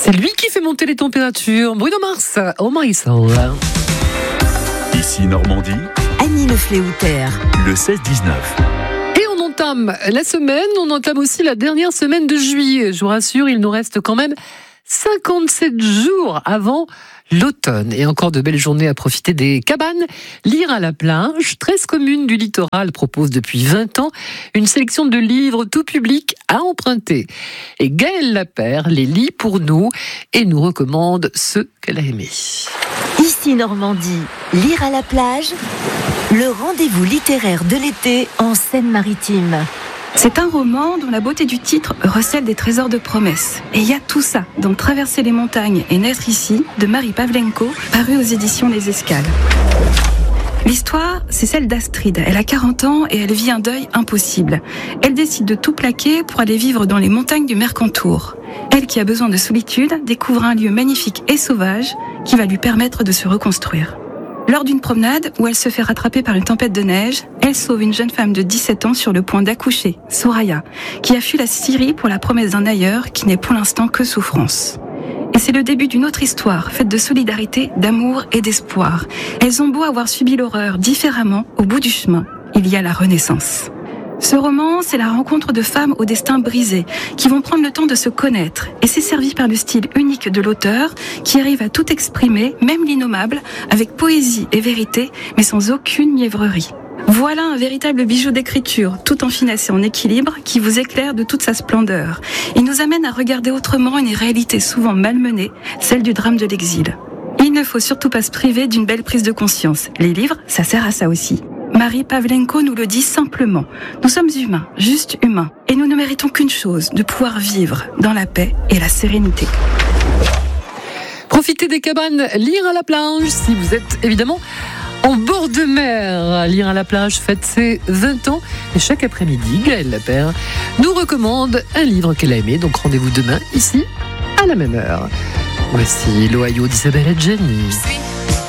C'est lui qui fait monter les températures. Bruno Mars, oh Marisol. Ici Normandie, Annie Lefléoutère. le 16-19. Et on entame la semaine, on entame aussi la dernière semaine de juillet. Je vous rassure, il nous reste quand même 57 jours avant l'automne. Et encore de belles journées à profiter des cabanes. Lire à la plage, 13 communes du littoral proposent depuis 20 ans une sélection de livres tout public à emprunter. Et Gaëlle Lapère les lit pour nous et nous recommande ceux qu'elle a aimés. Ici Normandie, lire à la plage, le rendez-vous littéraire de l'été en Seine-Maritime. C'est un roman dont la beauté du titre recèle des trésors de promesses. Et il y a tout ça dans Traverser les montagnes et naître ici de Marie Pavlenko, paru aux éditions Les Escales. L'histoire, c'est celle d'Astrid. Elle a 40 ans et elle vit un deuil impossible. Elle décide de tout plaquer pour aller vivre dans les montagnes du Mercantour. Elle qui a besoin de solitude découvre un lieu magnifique et sauvage qui va lui permettre de se reconstruire. Lors d'une promenade où elle se fait rattraper par une tempête de neige, elle sauve une jeune femme de 17 ans sur le point d'accoucher, Soraya, qui a fui la Syrie pour la promesse d'un ailleurs qui n'est pour l'instant que souffrance. Et c'est le début d'une autre histoire, faite de solidarité, d'amour et d'espoir. Elles ont beau avoir subi l'horreur différemment, au bout du chemin, il y a la renaissance. Ce roman, c'est la rencontre de femmes au destin brisé, qui vont prendre le temps de se connaître. Et c'est servi par le style unique de l'auteur, qui arrive à tout exprimer, même l'innommable, avec poésie et vérité, mais sans aucune mièvrerie. Voilà un véritable bijou d'écriture, tout enfinassé en équilibre, qui vous éclaire de toute sa splendeur. Il nous amène à regarder autrement une réalité souvent malmenée, celle du drame de l'exil. Il ne faut surtout pas se priver d'une belle prise de conscience. Les livres, ça sert à ça aussi. Marie Pavlenko nous le dit simplement. Nous sommes humains, juste humains. Et nous ne méritons qu'une chose, de pouvoir vivre dans la paix et la sérénité. Profitez des cabanes, lire à la plage, si vous êtes évidemment en bord de mer. Lire à la plage fête ses 20 ans. Et chaque après-midi, Gaëlle Lapère nous recommande un livre qu'elle a aimé. Donc rendez-vous demain, ici, à la même heure. Voici l'Ohio d'Isabelle Adjani.